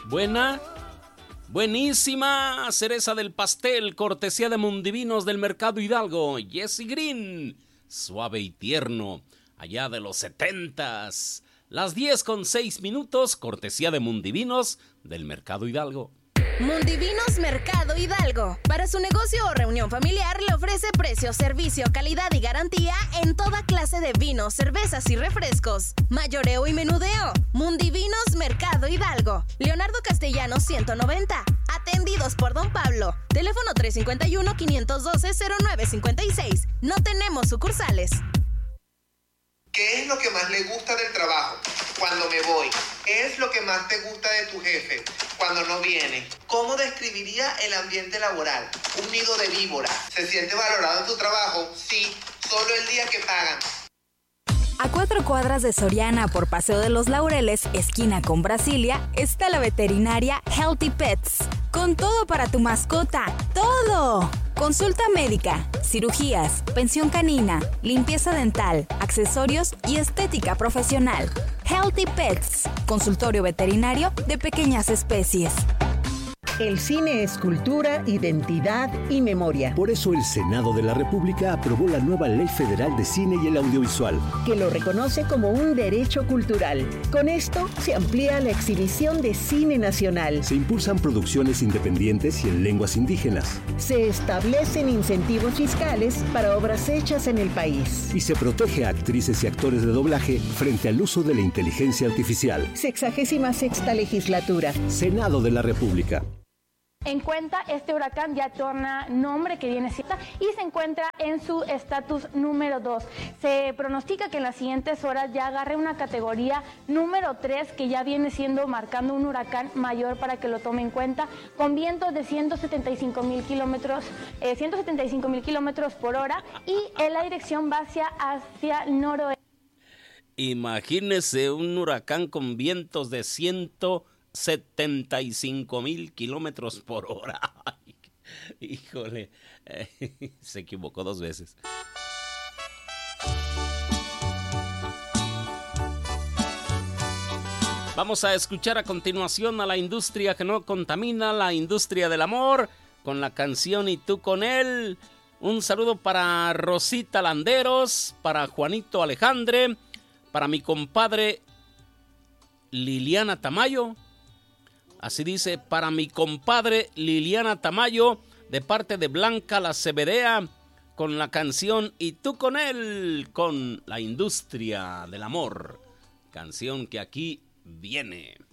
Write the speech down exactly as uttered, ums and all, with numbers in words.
Buena, buenísima cereza del pastel, cortesía de Mundivinos del Mercado Hidalgo. Jesse Green, suave y tierno, allá de los setentas. Las diez con seis minutos, cortesía de Mundivinos del Mercado Hidalgo. Mundivinos Mercado Hidalgo. Para su negocio o reunión familiar le ofrece precio, servicio, calidad y garantía en toda clase de vinos, cervezas y refrescos. Mayoreo y menudeo. Mundivinos Mercado Hidalgo. Leonardo Castellanos ciento noventa. Atendidos por Don Pablo. Teléfono tres cinco uno, cinco uno dos, cero nueve cinco seis. No tenemos sucursales. ¿Qué es lo que más le gusta del trabajo? Cuando me voy. ¿Qué es lo que más te gusta de tu jefe? Cuando no viene. ¿Cómo describiría el ambiente laboral? Un nido de víboras. ¿Se siente valorado en tu trabajo? Sí, solo el día que pagan. A cuatro cuadras de Soriana por Paseo de los Laureles, esquina con Brasilia, está la veterinaria Healthy Pets. Con todo para tu mascota. ¡Todo! Consulta médica, cirugías, pensión canina, limpieza dental, accesorios y estética profesional. Healthy Pets, consultorio veterinario de pequeñas especies. El cine es cultura, identidad y memoria. Por eso el Senado de la República aprobó la nueva Ley Federal de Cine y el Audiovisual, que lo reconoce como un derecho cultural. Con esto se amplía la exhibición de cine nacional. Se impulsan producciones independientes y en lenguas indígenas. Se establecen incentivos fiscales para obras hechas en el país. Y se protege a actrices y actores de doblaje frente al uso de la inteligencia artificial. Sexagésima sexta legislatura. Senado de la República. En cuenta, este huracán ya torna nombre que viene siendo y se encuentra en su estatus número dos. Se pronostica que en las siguientes horas ya agarre una categoría número tres, que ya viene siendo marcando un huracán mayor para que lo tome en cuenta, con vientos de ciento setenta y cinco mil kilómetros, eh, ciento setenta y cinco mil kilómetros por hora, y en la dirección va hacia, hacia el noroeste. Imagínese un huracán con vientos de ciento setenta y cinco mil kilómetros por hora. Ay, híjole, eh, se equivocó dos veces. Vamos a escuchar a continuación a la industria que no contamina, la industria del amor, con la canción Y tú con él. Un saludo para Rosita Landeros, para Juanito Alejandre, para mi compadre Liliana Tamayo. Así dice, para mi compadre Liliana Tamayo, de parte de Blanca La Cebedea, con la canción Y tú con él, con la industria del amor. Canción que aquí viene.